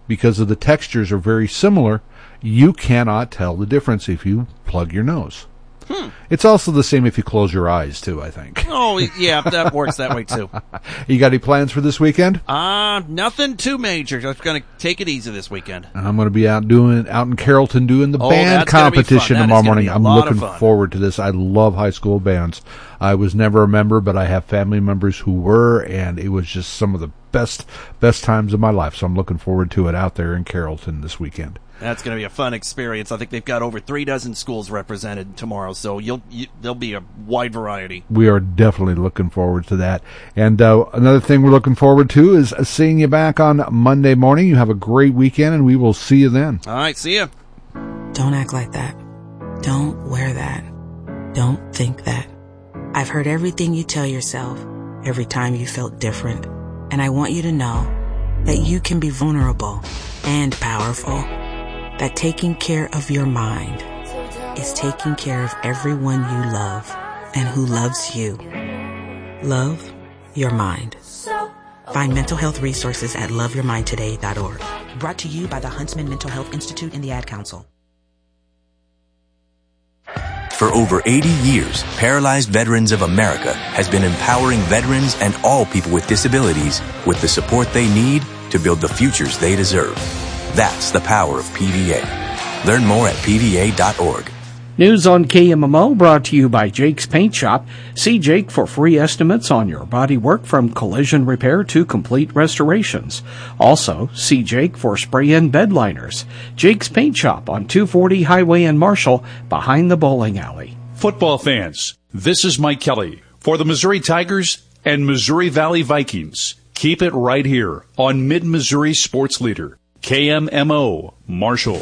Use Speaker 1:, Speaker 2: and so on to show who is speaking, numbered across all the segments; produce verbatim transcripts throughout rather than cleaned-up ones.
Speaker 1: because of the textures are very similar, you cannot tell the difference if you plug your nose. Hmm. It's also the same if you close your eyes, too, I think.
Speaker 2: Oh, yeah, that works that way, too.
Speaker 1: You got any plans for this weekend?
Speaker 2: Uh, nothing too major. Just going to take it easy this weekend.
Speaker 1: I'm going to be out doing out in Carrollton doing the
Speaker 2: oh,
Speaker 1: band competition tomorrow morning. I'm looking
Speaker 2: fun.
Speaker 1: forward to this. I love high school bands. I was never a member, but I have family members who were, and it was just some of the best, best times of my life. So I'm looking forward to it out there in Carrollton this weekend.
Speaker 2: That's going to be a fun experience. I think they've got over three dozen schools represented tomorrow, so you'll you, there'll be a wide variety.
Speaker 1: We are definitely looking forward to that. And uh, another thing we're looking forward to is seeing you back on Monday morning. You have a great weekend, and we will see you then.
Speaker 2: All right, see ya.
Speaker 3: Don't act like that. Don't wear that. Don't think that. I've heard everything you tell yourself every time you felt different, and I want you to know that you can be vulnerable and powerful. That taking care of your mind is taking care of everyone you love and who loves you. Love your mind. Find mental health resources at love your mind today dot org. Brought to you by the Huntsman Mental Health Institute and the Ad Council.
Speaker 4: For over eighty years, Paralyzed Veterans of America has been empowering veterans and all people with disabilities with the support they need to build the futures they deserve. That's the power of P V A. Learn more at P V A dot org.
Speaker 5: News on K M M O brought to you by Jake's Paint Shop. See Jake for free estimates on your body work from collision repair to complete restorations. Also, see Jake for spray-in bed liners. Jake's Paint Shop on two forty Highway in Marshall behind the bowling alley.
Speaker 6: Football fans, this is Mike Kelly for the Missouri Tigers and Missouri Valley Vikings. Keep it right here on Mid-Missouri Sports Leader. K M M O, Marshall.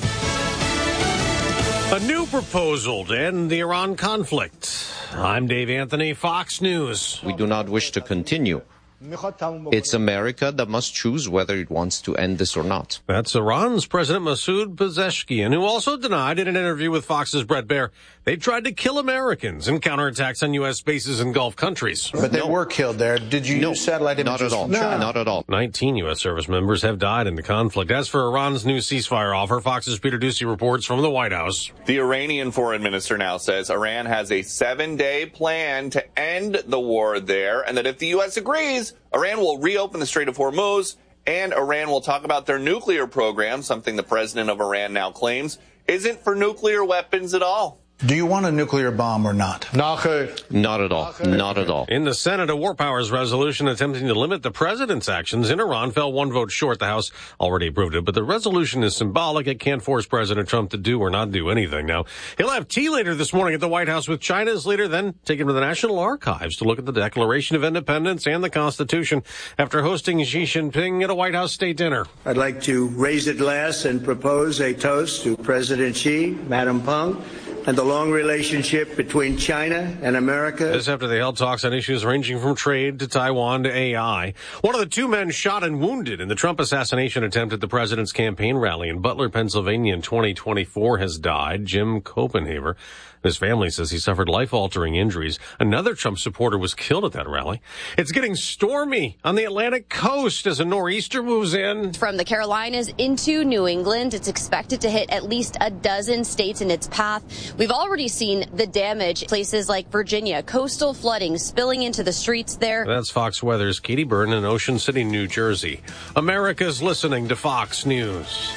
Speaker 7: A new proposal to end the Iran conflict. I'm Dave Anthony, Fox News.
Speaker 8: We do not wish to continue. It's America that must choose whether it wants to end this or not.
Speaker 7: That's Iran's President Masoud Pezeshkian, who also denied in an interview with Fox's Brett Baer they tried to kill Americans in counterattacks on U S bases in Gulf countries.
Speaker 9: But they no. were killed there. Did you
Speaker 8: no,
Speaker 9: use satellite images?
Speaker 8: Not at all.
Speaker 9: No.
Speaker 8: Not at all.
Speaker 7: nineteen U S service members have died in the conflict. As for Iran's new ceasefire offer, Fox's Peter Doocy reports from the White House.
Speaker 10: The Iranian foreign minister now says Iran has a seven-day plan to end the war there, and that if the U S agrees, Iran will reopen the Strait of Hormuz, and Iran will talk about their nuclear program, something the president of Iran now claims isn't for nuclear weapons at all.
Speaker 9: Do you want a nuclear bomb or not?
Speaker 8: Not at all. Not at all.
Speaker 7: In the Senate, a war powers resolution attempting to limit the president's actions in Iran fell one vote short. The House already approved it, but the resolution is symbolic. It can't force President Trump to do or not do anything. Now, he'll have tea later this morning at the White House with China's leader, then take him to the National Archives to look at the Declaration of Independence and the Constitution after hosting Xi Jinping at a White House state dinner.
Speaker 11: I'd like to raise a glass and propose a toast to President Xi, Madam Peng, and the long relationship between China and America.
Speaker 7: This after they held talks on issues ranging from trade to Taiwan to A I. One of the two men shot and wounded in the Trump assassination attempt at the president's campaign rally in Butler, Pennsylvania in twenty twenty-four has died. Jim Copenhaver. His family says he suffered life-altering injuries. Another Trump supporter was killed at that rally. It's getting stormy on the Atlantic coast as a nor'easter moves in.
Speaker 12: From the Carolinas into New England, it's expected to hit at least a dozen states in its path. We've already seen the damage. Places like Virginia, coastal flooding spilling into the streets there.
Speaker 7: That's Fox Weather's Katie Byrne in Ocean City, New Jersey. America's listening to Fox News.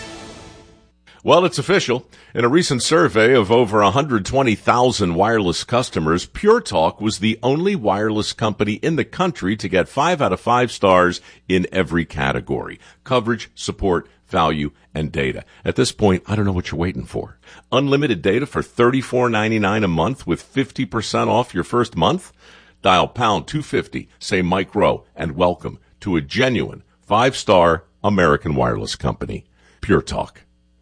Speaker 13: Well, it's official. In a recent survey of over one hundred twenty thousand wireless customers, Pure Talk was the only wireless company in the country to get five out of five stars in every category: coverage, support, value, and data. At this point, I don't know what you're waiting for. Unlimited data for thirty-four ninety-nine a month with fifty percent off your first month? Dial pound two fifty, say Mike Rowe, and welcome to a genuine five-star American wireless company. Pure Talk.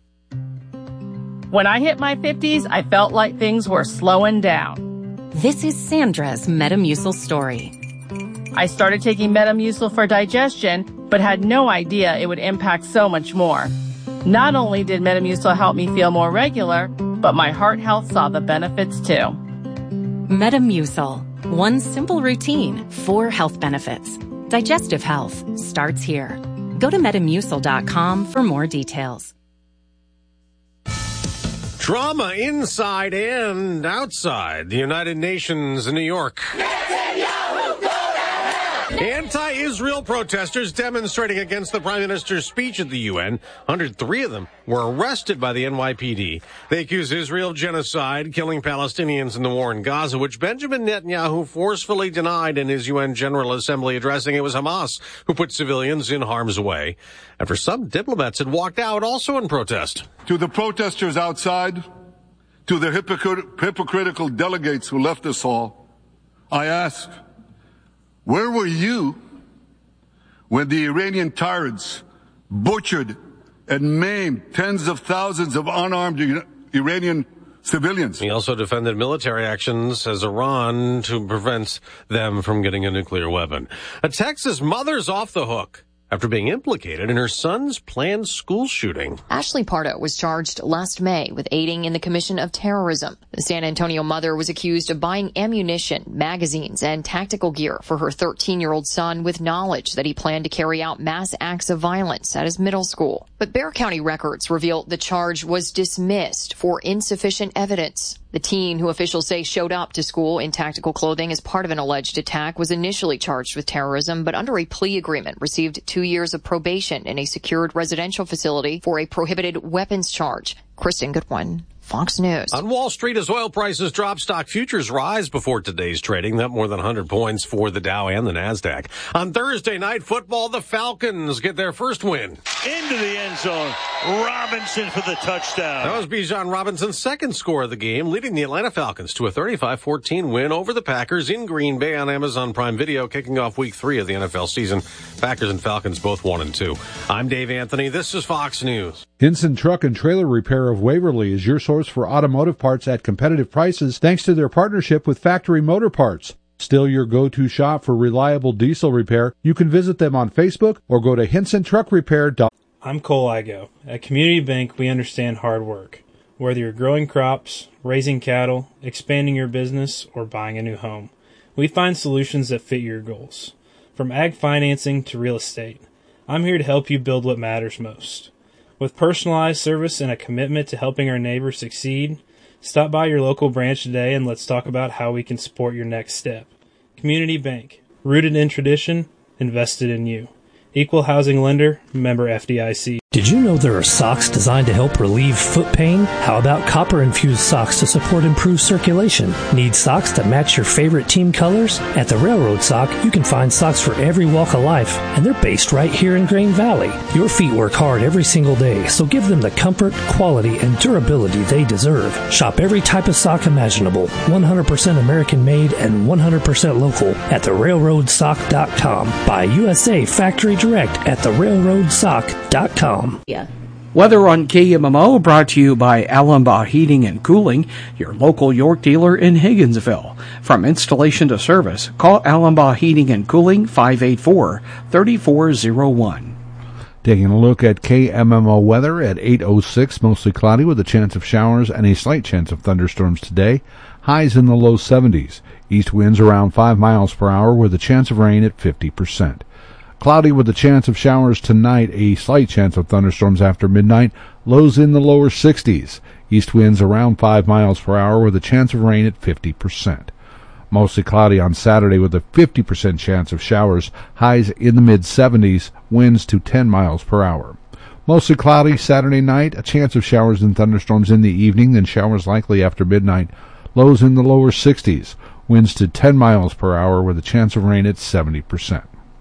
Speaker 14: When I hit my fifties, I felt like things were slowing down.
Speaker 15: This is Sandra's Metamucil story.
Speaker 14: I started taking Metamucil for digestion, but had no idea it would impact so much more. Not only did Metamucil help me feel more regular, but my heart health saw the benefits too.
Speaker 15: Metamucil. One simple routine, four health benefits. Digestive health starts here. Go to metamucil dot com for more details.
Speaker 7: Drama inside and outside the United Nations in New York. Anti-Israel protesters demonstrating against the Prime Minister's speech at the U N. one hundred three of them were arrested by the N Y P D. They accuse Israel of genocide, killing Palestinians in the war in Gaza, which Benjamin Netanyahu forcefully denied in his U N General Assembly, addressing it was Hamas who put civilians in harm's way. After some diplomats had walked out also in protest.
Speaker 16: To the protesters outside, to the hypocrit- hypocritical delegates who left us all, I ask, where were you when the Iranian tyrants butchered and maimed tens of thousands of unarmed Iranian civilians?
Speaker 7: He also defended military actions as Iran to prevent them from getting a nuclear weapon. A Texas mother's off the hook after being implicated in her son's planned school shooting.
Speaker 17: Ashley Pardo was charged last May with aiding in the commission of terrorism. The San Antonio mother was accused of buying ammunition, magazines, and tactical gear for her thirteen-year-old son with knowledge that he planned to carry out mass acts of violence at his middle school. But Bexar County records reveal the charge was dismissed for insufficient evidence. The teen, who officials say showed up to school in tactical clothing as part of an alleged attack, was initially charged with terrorism, but under a plea agreement received two years of probation in a secured residential facility for a prohibited weapons charge. Kristen Goodwin, Fox News.
Speaker 7: On Wall Street, as oil prices drop, stock futures rise before today's trading, up more than one hundred points for the Dow and the NASDAQ. On Thursday night football, the Falcons get their first win.
Speaker 18: Into the end zone, Robinson for the touchdown.
Speaker 7: That was Bijan Robinson's second score of the game, leading the Atlanta Falcons to a thirty-five fourteen win over the Packers in Green Bay on Amazon Prime Video, kicking off week three of the N F L season. Packers and Falcons both one and two. I'm Dave Anthony. This is Fox News.
Speaker 1: Hinson Truck and Trailer Repair of Waverly is your source for automotive parts at competitive prices thanks to their partnership with Factory Motor Parts. Still your go-to shop for reliable diesel repair? You can visit them on Facebook or go to hinson truck repair dot com.
Speaker 19: I'm Cole Igo. At Community Bank, we understand hard work. Whether you're growing crops, raising cattle, expanding your business, or buying a new home, we find solutions that fit your goals. From ag financing to real estate, I'm here to help you build what matters most. With personalized service and a commitment to helping our neighbors succeed, stop by your local branch today and let's talk about how we can support your next step. Community Bank, rooted in tradition, invested in you. Equal housing lender, member F D I C.
Speaker 20: Did you know there are socks designed to help relieve foot pain? How about copper-infused socks to support improved circulation? Need socks that match your favorite team colors? At the Railroad Sock, you can find socks for every walk of life, and they're based right here in Grain Valley. Your feet work hard every single day, so give them the comfort, quality, and durability they deserve. Shop every type of sock imaginable, one hundred percent American-made and one hundred percent local at the railroad sock dot com. Buy U S A Factory Direct at the railroad sock dot com.
Speaker 5: Yeah. Weather on K M M O brought to you by Allenbaugh Heating and Cooling, your local York dealer in Higginsville. From installation to service, call Allenbaugh Heating and Cooling five eight four, three four zero one.
Speaker 1: Taking a look at K M M O weather at eight oh six, mostly cloudy with a chance of showers and a slight chance of thunderstorms today. Highs in the low seventies. East winds around five miles per hour with a chance of rain at fifty percent. Cloudy with a chance of showers tonight, a slight chance of thunderstorms after midnight, lows in the lower sixties. East winds around five miles per hour with a chance of rain at fifty percent. Mostly cloudy on Saturday with a fifty percent chance of showers, highs in the mid seventies, winds to ten miles per hour. Mostly cloudy Saturday night, a chance of showers and thunderstorms in the evening, then showers likely after midnight, lows in the lower sixties, winds to ten miles per hour with a chance of rain at seventy percent.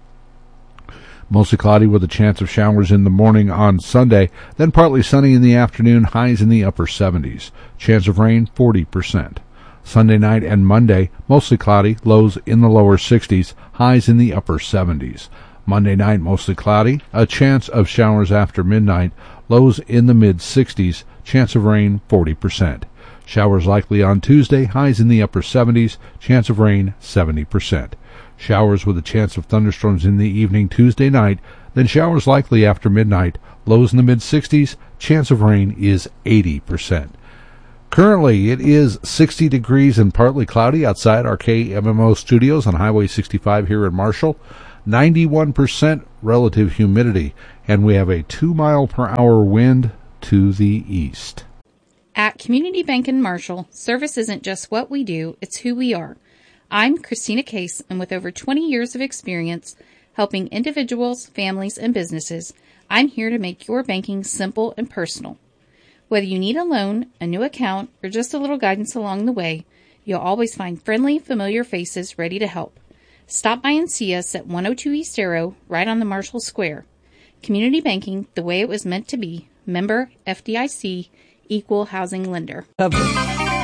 Speaker 1: Mostly cloudy with a chance of showers in the morning on Sunday, then partly sunny in the afternoon, highs in the upper seventies. Chance of rain, forty percent. Sunday night and Monday, mostly cloudy, lows in the lower sixties, highs in the upper seventies. Monday night, mostly cloudy, a chance of showers after midnight, lows in the mid-sixties, chance of rain, forty percent. Showers likely on Tuesday, highs in the upper seventies, chance of rain, seventy percent. Showers with a chance of thunderstorms in the evening Tuesday night, then showers likely after midnight, lows in the mid-sixties, chance of rain is eighty percent. Currently, it is sixty degrees and partly cloudy outside our K M M O studios on Highway sixty-five here in Marshall. ninety-one percent relative humidity, and we have a two mile per hour wind to the east.
Speaker 21: At Community Bank in Marshall, service isn't just what we do, it's who we are. I'm Christina Case, and with over twenty years of experience helping individuals, families, and businesses, I'm here to make your banking simple and personal. Whether you need a loan, a new account, or just a little guidance along the way, you'll always find friendly, familiar faces ready to help. Stop by and see us at one oh two East Arrow, right on the Marshall Square. Community Banking, the way it was meant to be. Member F D I C, Equal Housing Lender.